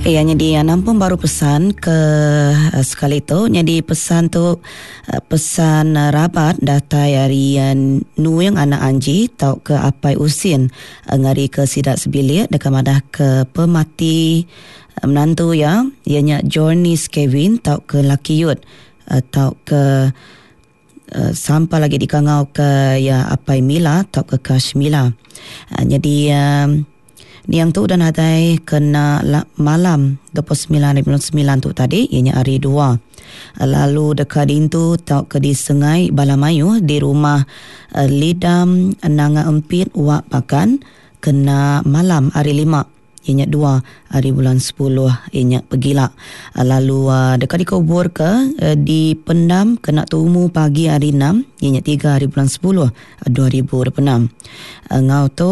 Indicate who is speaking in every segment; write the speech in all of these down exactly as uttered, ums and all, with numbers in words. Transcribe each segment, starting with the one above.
Speaker 1: Eh, yang jadi nampung baru pesan ke uh, sekali tu. Jadi pesan tu uh, pesan uh, rabat datai hari uh, nu yang anak anji tau ke apai usin uh, ngari ke sidak sebilik dekat madah ke pemati uh, menantu ya. Ianya Jornis Kevin tau ke laki yut uh, tau ke uh, sampai lagi dikangau ke ya apai Mila tau ke Kash Mila. Uh, jadi uh, ni yang tu dan hadai kena malam dua puluh sembilan bulan sembilan tu tadi, ianya hari dua. Lalu dekat itu tau ke di Sengai Balamayu di rumah uh, Lidam Nanga Empit Wak Pakan kena malam hari lima. Ianya dua hari bulan sepuluh ianya pergila. Lalu uh, dekat dikubur ke uh, di Pendam kena tumu pagi hari enam, ianya tiga hari bulan sepuluh dua ribu dua puluh enam. Uh, ngau tu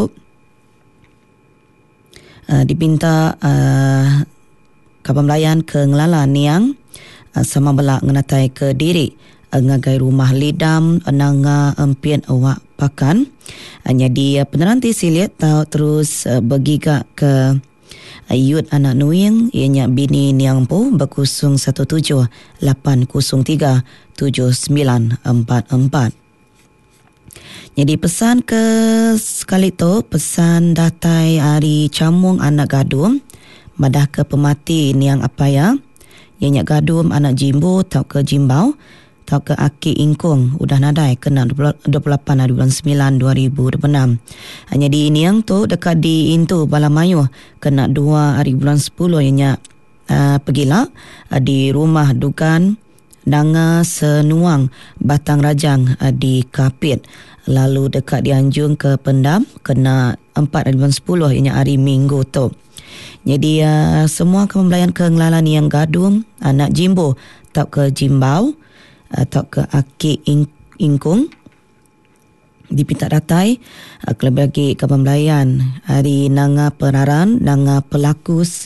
Speaker 1: Uh, dipinta uh, kapal melayan ke Ngelala Niang uh, sama belak ngenatai ke diri uh, ngagai rumah Lidam Nanga Empien Awak Pakan. Uh, jadi uh, peneranti silit tau terus uh, bergigak ke uh, yut anak nuing ianya bini Niang Po berkusung satu tujuh lapan kosong tiga tujuh sembilan empat empat. Jadi pesan ke sekali tu, pesan datai hari camung anak gadum, madah ke pemati Niang Apaya, ianya gadum anak Jimbo, tau ke Jimbau, tau ke Aki Ingkung, udah nadai kena dua puluh lapan hari bulan sembilan dua ribu dua puluh enam. Hanya di Niang tu dekat di Intu Balamayu, kena dua hari bulan sepuluh, ianya uh, pergila uh, di rumah Dugan Nanga Senuang Batang Rajang uh, di Kapit. Lalu dekat di Anjung ke Pendam kena empat hari bulan sepuluh, ianya hari Minggu tu. Jadi uh, semua kemelayan ke Ngelala ni yang gadum anak Jimbo tau ke Jimbau uh, tau ke Aki Ing- Ingkung dipinta datai uh, kelebih lagi kemelayan hari Nanga Peraran, Nanga Pelakus,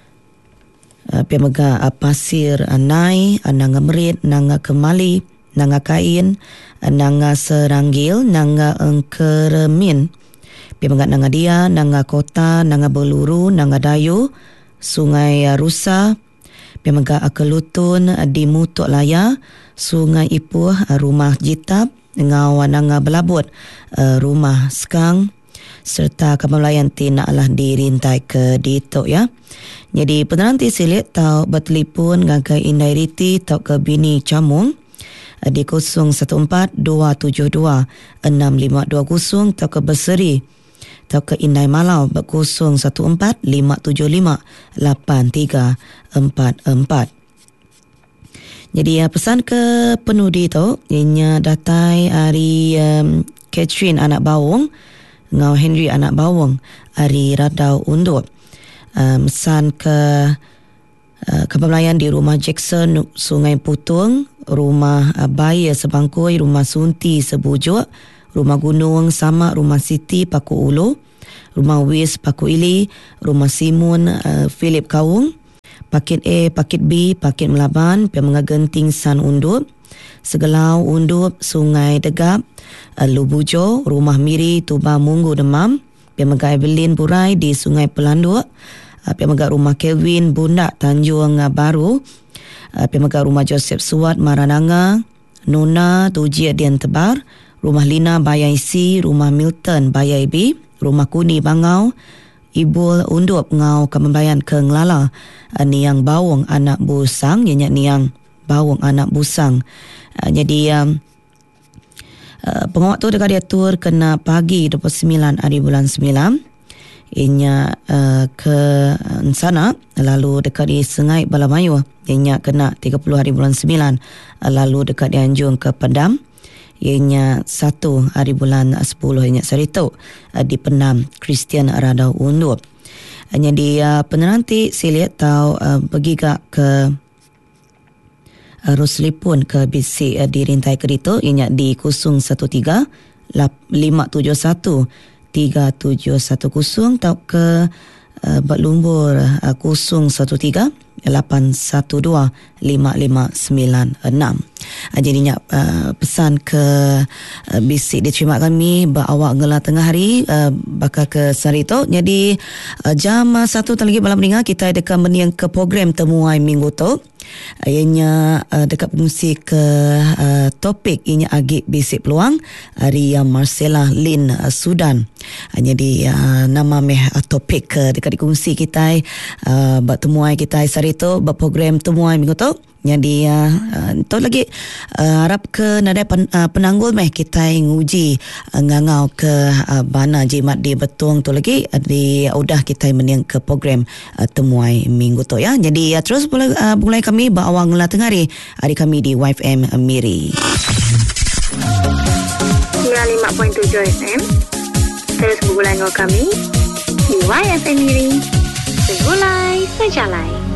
Speaker 1: uh, Piamega uh, Pasir Anai, uh, Nanga Merit, Nanga Kemali, Nanga Kain, Nanga Seranggil, Nanga Engkeremin, Piamangat Nanga Dia, Nanga Kota, Nanga Beluru, Nanga Dayu, Sungai Rusa, Piamangat Akelutun di Mutuk Laya, Sungai Ipuh, Rumah Jitab, Ngau Nanga Belabut, Rumah Skang, serta Kamalayan tinaklah dirintai ke Ditok ya. Jadi peneranti silit tau bertelefon ngagai Indai Riti tau ke bini Camung di kosong satu empat dua tujuh dua enam lima dua kosong tau ke Berseri tau ke Indai Malau berkosong satu empat lima tujuh lima lapan tiga empat empat. Jadi ya, pesan ke penudi tu ianya datai hari um, Catherine anak Bawang, Ngau Henry anak Bawang, hari Radau Undur. Um, pesan ke Uh, kepemelayan di rumah Jackson Sungai Putung, rumah uh, Bayer Sebangkoi, rumah Sunti Sebujuk, rumah Gunung Sama, rumah Siti Paku Ulu, rumah Wis Paku Ili, rumah Simun uh, Philip Kawung, Pakit A, Pakit B, Pakit Melaban, Pemenga Genting San Undup, Segelau Undup, Sungai Degap, uh, Lubujo, rumah Miri Tuba Munggu Demam, Pemenga Evelyn Burai di Sungai Pelanduk, Uh, Piamaga rumah Kevin Bundak Tanjung Baru, uh, Piamaga rumah Joseph Suat Marananga, Nona Tuji Dian Tebar, rumah Lina Bayai C, rumah Milton Bayai B, rumah Kuni Bangau, Ibu Undup Ngau Kemembayan ke Ngelala, uh, Niang Bawang anak Busang, ianya Niang Bawang anak Busang. Uh, jadi um, uh, pengawak tu dekat dia tur kena pagi dua puluh sembilan hari bulan sembilan. Ianya uh, ke sana, lalu dekat di Sengai Balamayu ianya kena tiga puluh hari bulan sembilan, lalu dekat di Anjung ke Pendam ianya satu hari bulan sepuluh, ianya Serituk uh, di Pendam Kristian Radau Undur. Hanya di uh, peneranti silit tau uh, bergigak ke uh, Ruslipun ke B C uh, di Rintai Kerito, ianya di kosong satu tiga lima tujuh satu tiga tujuh satu kosong tau ke uh, Bak Lumbur uh, kosong satu tiga lapan satu dua lima lima sembilan enam. Jadinya uh, pesan ke uh, bisik diterima kami bahawa ngelah tengah hari uh, bakal ke Sarito. Jadi uh, jam uh, satu lagi malam dengar kita dekat meniang ke program temuai minggu tu. Ianya uh, dekat pengusi ke uh, topik ianya agik bisik peluang Ria Marcella Lin uh, Sudan. Uh, jadi uh, nama meh uh, topik uh, dekat dikongsi kita uh, buat temuai kita Sarito buat program temuai minggu tu. Jadi uh, uh, tu lagi uh, harap ke nadai pen, uh, penanggul meh kita nguji uh, ngangau ke uh, bana jimat di betung tu lagi uh, di uh, udah kita meniang ke program uh, temuai minggu tu ya. Jadi uh, terus mulai uh, mulai kami bawa ngelah tengah hari hari kami di Y F M Miri
Speaker 2: sembilan puluh lima perpuluhan tujuh F M. Terus bergulai dengan kami di Y F M Miri. Segulai sejalai.